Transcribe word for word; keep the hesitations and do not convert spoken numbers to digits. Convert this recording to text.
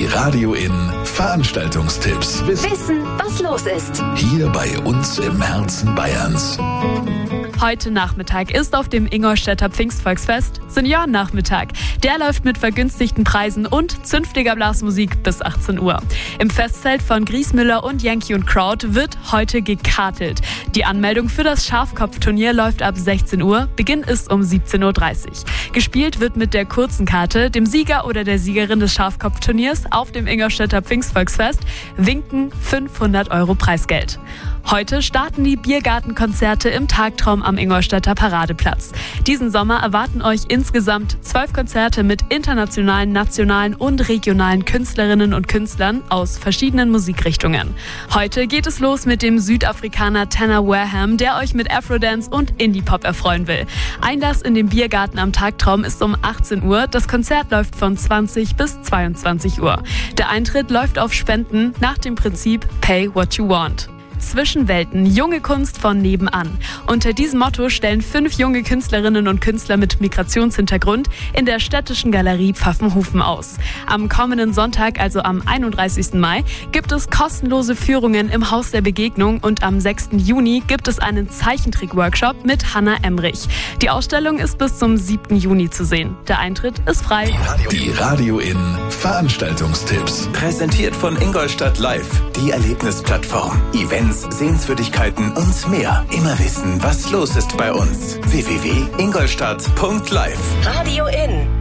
Radio In Veranstaltungstipps. Wissen, was los ist. Hier bei uns im Herzen Bayerns. Heute Nachmittag ist auf dem Ingolstädter Pfingstvolksfest Seniorennachmittag. Der läuft mit vergünstigten Preisen und zünftiger Blasmusik bis achtzehn Uhr. Im Festzelt von Griesmüller und Yankee und Crowd wird heute gekartelt. Die Anmeldung für das Schafkopfturnier läuft ab sechzehn Uhr. Beginn ist um siebzehn Uhr dreißig. Gespielt wird mit der kurzen Karte, dem Sieger oder der Siegerin des Schafkopfturniers auf dem Ingolstädter Pfingstvolksfest winken fünfhundert Euro Preisgeld. Heute starten die Biergartenkonzerte im Tagtraum am Ingolstädter Paradeplatz. Diesen Sommer erwarten euch insgesamt zwölf Konzerte mit internationalen, nationalen und regionalen Künstlerinnen und Künstlern aus verschiedenen Musikrichtungen. Heute geht es los mit dem Südafrikaner Tanner Wareham, der euch mit Afrodance und Indie-Pop erfreuen will. Einlass in den Biergarten am Tagtraum ist um achtzehn Uhr. Das Konzert läuft von zwanzig bis zweiundzwanzig Uhr. Der Eintritt läuft auf Spenden nach dem Prinzip Pay What You Want. Zwischenwelten, junge Kunst von nebenan. Unter diesem Motto stellen fünf junge Künstlerinnen und Künstler mit Migrationshintergrund in der Städtischen Galerie Pfaffenhofen aus. Am kommenden Sonntag, also am einunddreißigsten Mai, gibt es kostenlose Führungen im Haus der Begegnung und am sechsten Juni gibt es einen Zeichentrick-Workshop mit Hannah Emrich. Die Ausstellung ist bis zum siebten Juni zu sehen. Der Eintritt ist frei. Die Radio In Veranstaltungstipps. Präsentiert von Ingolstadt Live, die Erlebnisplattform. Events, Sehenswürdigkeiten und mehr. Immer wissen, was los ist bei uns. w w w punkt ingolstadt punkt live. Radio In.